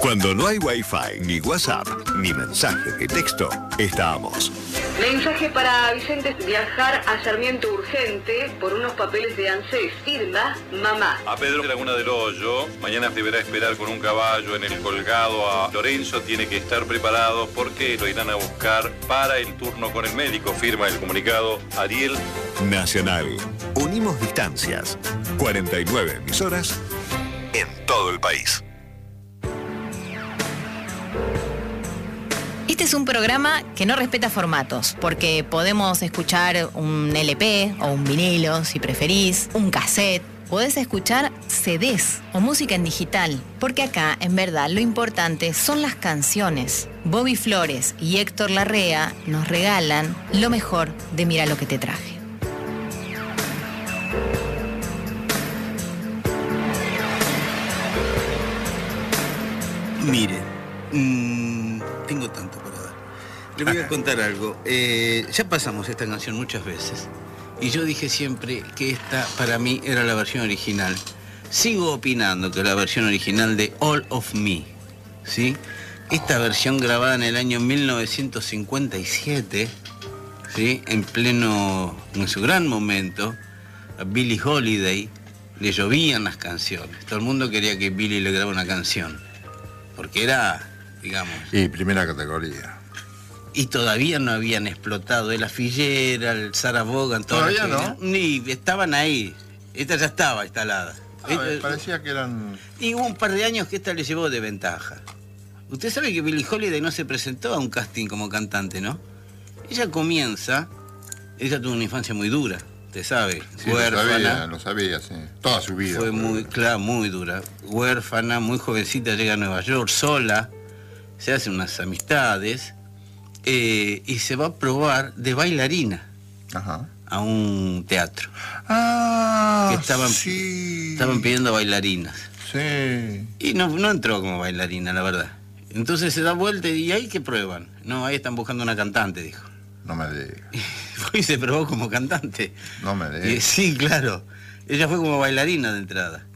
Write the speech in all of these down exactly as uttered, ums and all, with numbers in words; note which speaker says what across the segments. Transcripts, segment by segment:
Speaker 1: Cuando no hay Wi-Fi, ni WhatsApp, ni mensaje de texto, estamos.
Speaker 2: Mensaje para Vicente: viajar a Sarmiento urgente por unos papeles de ANSES. Firma mamá.
Speaker 3: A Pedro Laguna del Hoyo, mañana deberá esperar con un caballo en el colgado a Lorenzo. Tiene que estar preparado porque lo irán a buscar para el turno con el médico. Firma el comunicado Ariel.
Speaker 1: Nacional. Unimos distancias. cuarenta y nueve emisoras en todo el país.
Speaker 4: Este es un programa que no respeta formatos, porque podemos escuchar un L P o un vinilo, si preferís, un cassette. Podés escuchar C Ds o música en digital, porque acá, en verdad, lo importante son las canciones. Bobby Flores y Héctor Larrea nos regalan lo mejor de Mira lo que te traje.
Speaker 5: Mire, mmm, tengo tanto para dar. Le voy a contar algo. Eh, ya pasamos esta canción muchas veces y yo dije siempre que esta para mí era la versión original. Sigo opinando que la versión original de All of Me, ¿sí? Esta versión grabada en el año mil novecientos cincuenta y siete, ¿sí? En pleno, en su gran momento, a Billie Holiday le llovían las canciones. Todo el mundo quería que Billie le grabara una canción, porque era, digamos...
Speaker 6: Y primera categoría.
Speaker 5: Y todavía no habían explotado el Fillera, el Sarah Vaughan,
Speaker 6: todavía no.
Speaker 5: Ni estaban ahí. Esta ya estaba instalada.
Speaker 6: Ah, esta, parecía que eran...
Speaker 5: Y hubo un par de años que esta le llevó de ventaja. Usted sabe que Billie Holiday no se presentó a un casting como cantante, ¿no? Ella comienza, ella tuvo una infancia muy dura, usted sabe.
Speaker 6: Sí, huérfana. Lo sabía, lo sabía, sí. Toda su vida.
Speaker 5: Fue muy, claro, muy dura. Huérfana, muy jovencita, llega a Nueva York sola, se hace unas amistades. Eh, y se va a probar de bailarina. Ajá. A un teatro.
Speaker 6: Ah,
Speaker 5: que estaban,
Speaker 6: sí.
Speaker 5: Estaban pidiendo bailarinas.
Speaker 6: Sí.
Speaker 5: Y no, no entró como bailarina, la verdad. Entonces se da vuelta y ahí que prueban. No, ahí están buscando una cantante, dijo.
Speaker 6: No me digas.
Speaker 5: Y se probó como cantante.
Speaker 6: No me digas.
Speaker 5: Sí, claro. Ella fue como bailarina de entrada.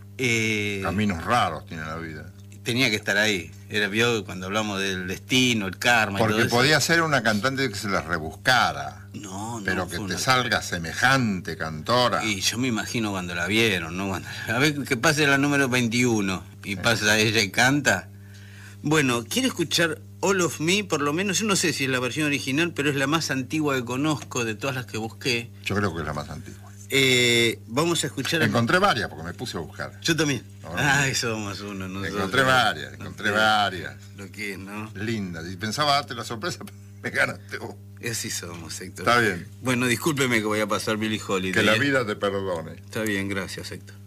Speaker 6: Eh, Caminos raros tiene la vida.
Speaker 5: Tenía que estar ahí. Era, vio, cuando hablamos del destino, el karma.
Speaker 6: Porque
Speaker 5: y todo
Speaker 6: podía
Speaker 5: eso.
Speaker 6: ser una cantante que se la rebuscara.
Speaker 5: No, no.
Speaker 6: Pero que te
Speaker 5: una...
Speaker 6: salga semejante cantora.
Speaker 5: Y yo me imagino cuando la vieron, ¿no? Cuando... A ver, que pase la número veintiuno y sí. Pasa ella y canta. Bueno, ¿quiere escuchar All of Me? Por lo menos, yo no sé si es la versión original, pero es la más antigua que conozco de todas las que busqué.
Speaker 6: Yo creo que es la más antigua.
Speaker 5: Eh, vamos a escuchar...
Speaker 6: Encontré a... varias porque me puse a buscar.
Speaker 5: Yo también. No, ah, eso somos uno. Nosotros.
Speaker 6: Encontré varias, encontré no, varias.
Speaker 5: Lo que es, ¿no?
Speaker 6: Lindas. Y pensaba darte la sorpresa, pero me ganaste vos.
Speaker 5: Así somos, Héctor.
Speaker 6: Está bien.
Speaker 5: Bueno, discúlpeme que voy a pasar Billie Holiday.
Speaker 6: Que la vida te perdone.
Speaker 5: Está bien, gracias, Héctor.